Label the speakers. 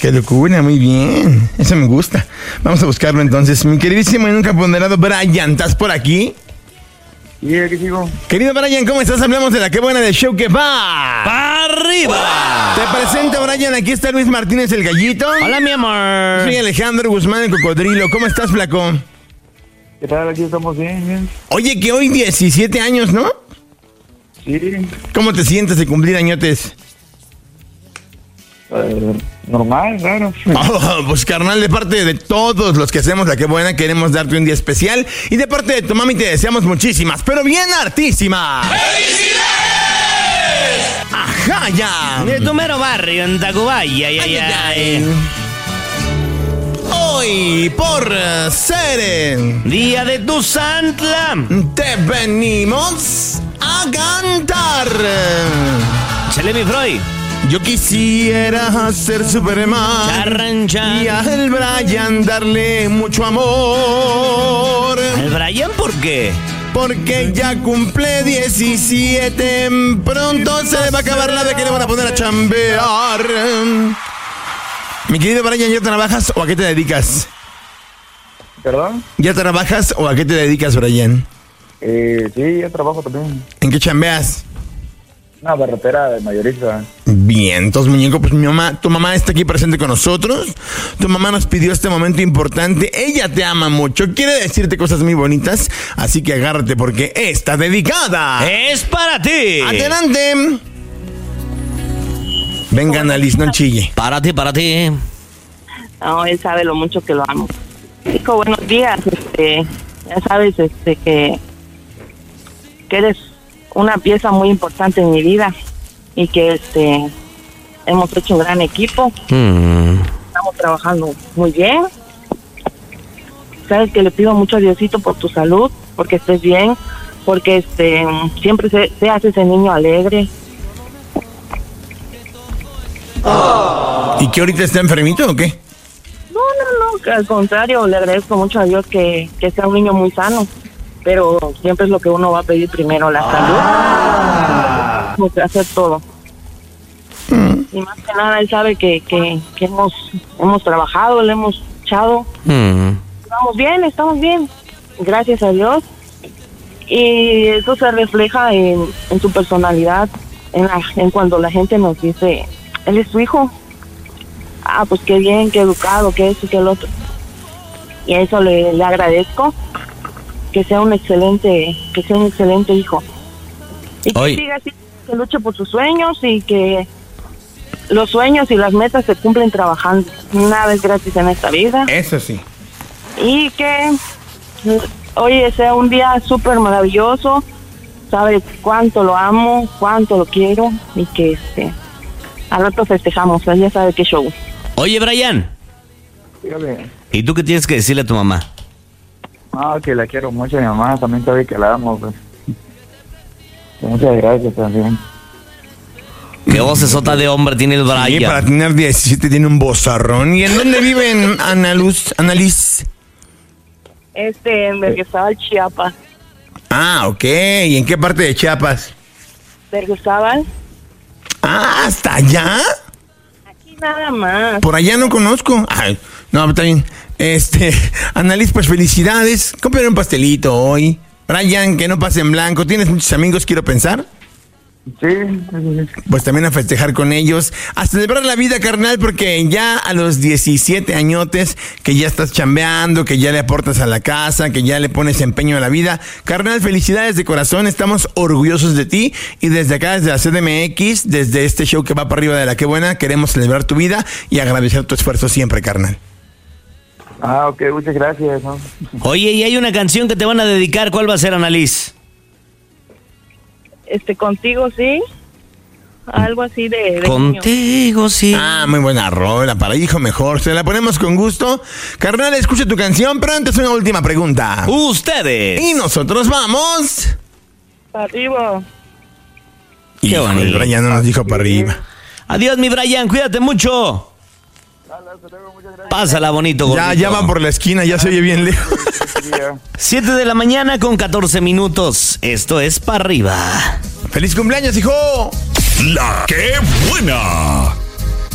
Speaker 1: Qué locura, muy bien. Eso me gusta. Vamos a buscarlo entonces. Mi queridísimo y nunca ponderado Brian, ¿estás por aquí?
Speaker 2: Y aquí sigo.
Speaker 1: Querido Brian, ¿cómo estás? Hablamos de la que buena del show que va
Speaker 3: ¡para arriba!
Speaker 1: Te presento, Brian. Aquí está Luis Martínez, el gallito.
Speaker 3: Hola, mi amor.
Speaker 1: Soy Alejandro Guzmán, el cocodrilo. ¿Cómo estás, flaco?
Speaker 2: ¿Qué tal? Aquí estamos bien.
Speaker 1: Oye, que hoy 17 años, ¿no?
Speaker 2: Sí.
Speaker 1: ¿Cómo te sientes de cumplir añotes?
Speaker 2: Normal, claro.
Speaker 1: Oh, pues carnal, de parte de todos los que hacemos la que buena, queremos darte un día especial. Y de parte de tu mami te deseamos muchísimas, pero bien hartísimas. ¡Felicidades! ¡Ajá, ya!
Speaker 3: De tu mero barrio, en Tacubaya, ay.
Speaker 1: Hoy, por ser
Speaker 3: Día de tu Santla,
Speaker 1: te venimos a cantar.
Speaker 3: Chale, mi Freud.
Speaker 1: Yo quisiera ser Superman
Speaker 3: Charrancha.
Speaker 1: y al Brian darle mucho amor.
Speaker 3: ¿El Brian por qué?
Speaker 1: Porque ya cumple 17, pronto se le va a acabar la de que le van a poner a chambear. Mi querido Brian, ¿ya trabajas o a qué te dedicas?
Speaker 2: ¿Perdón?
Speaker 1: ¿Ya trabajas o a qué te dedicas, Brian?
Speaker 2: Sí, yo trabajo también.
Speaker 1: ¿En qué chambeas?
Speaker 2: Una barrotera de mayorista.
Speaker 1: Bien, entonces, muñeco, pues tu mamá está aquí presente con nosotros. Tu mamá nos pidió este momento importante. Ella te ama mucho, quiere decirte cosas muy bonitas. Así que agárrate porque está dedicada.
Speaker 3: ¡Es para ti!
Speaker 1: ¡Adelante! Venga, Annalise, no chille.
Speaker 3: Para ti.
Speaker 4: No, él sabe lo mucho que lo amo. Hijo, buenos días. Ya sabes, que eres una pieza muy importante en mi vida y que hemos hecho un gran equipo. Estamos trabajando muy bien. Sabes que le pido mucho a Diosito por tu salud, porque estés bien, porque siempre seas ese niño alegre.
Speaker 1: ¿Y que ahorita está enfermito o qué?
Speaker 4: No, al contrario, le agradezco mucho a Dios que sea un niño muy sano, pero siempre es lo que uno va a pedir primero, la salud. Tenemos que hacer todo. Y más que nada, él sabe que hemos trabajado, le hemos echado. Estamos bien, gracias a Dios. Y eso se refleja en su personalidad, en cuando la gente nos dice, él es tu hijo. Ah, pues qué bien, qué educado, que eso, que el otro. Y a eso le agradezco, que sea un excelente hijo. Y que siga así, que luche por sus sueños y que los sueños y las metas se cumplen trabajando. Nada es gratis en esta vida.
Speaker 1: Eso sí.
Speaker 4: Y que hoy sea un día súper maravilloso. Sabes cuánto lo amo, cuánto lo quiero y que al rato festejamos, ya sabe qué show.
Speaker 3: Oye, Brian.
Speaker 2: Dígame.
Speaker 3: ¿Y tú qué tienes que decirle a tu mamá?
Speaker 2: Que la quiero mucho, mi mamá también sabe que la amo, pues. Muchas gracias también.
Speaker 3: ¿Qué vocesota de hombre tiene el Brian?
Speaker 1: Sí, para tener 17 tiene un bozarrón. ¿Y en dónde viven, Annalise?
Speaker 4: En Berriozábal, Chiapas.
Speaker 1: Ah, ok. ¿Y en qué parte de Chiapas?
Speaker 4: Berriozábal.
Speaker 1: Ah, ¿hasta allá?
Speaker 4: Aquí nada más.
Speaker 1: Por allá no conozco. Ay, no, está bien. Annalise, pues felicidades. Cómprale un pastelito hoy. Brian, que no pase en blanco. ¿Tienes muchos amigos, quiero pensar?
Speaker 2: Sí.
Speaker 1: Pues también a festejar con ellos, a celebrar la vida, carnal, porque ya a los 17 añotes, que ya estás chambeando, que ya le aportas a la casa, que ya le pones empeño a la vida. Carnal, felicidades de corazón, estamos orgullosos de ti y desde acá, desde la CDMX, desde este show que va para arriba de La Que Buena, queremos celebrar tu vida y agradecer tu esfuerzo siempre, carnal.
Speaker 2: Ok, muchas gracias, ¿no?
Speaker 3: Oye, y hay una canción que te van a dedicar, ¿cuál va a ser, Annalise?
Speaker 4: Contigo sí, algo así de
Speaker 3: Contigo sí.
Speaker 1: Ah, muy buena rola, para hijo mejor, se la ponemos con gusto. Carnal, escucha tu canción, pero antes una última pregunta.
Speaker 3: Ustedes.
Speaker 1: Y nosotros vamos
Speaker 4: para arriba.
Speaker 3: Qué bonito.
Speaker 1: El Brian no nos dijo para arriba.
Speaker 3: Adiós, mi Brian, cuídate mucho. Pásala bonito, gordito.
Speaker 1: Ya van por la esquina, ya se oye bien lejos.
Speaker 3: 7 de la mañana con 14 minutos. Esto es para arriba.
Speaker 1: ¡Feliz cumpleaños, hijo!
Speaker 5: La Que Buena.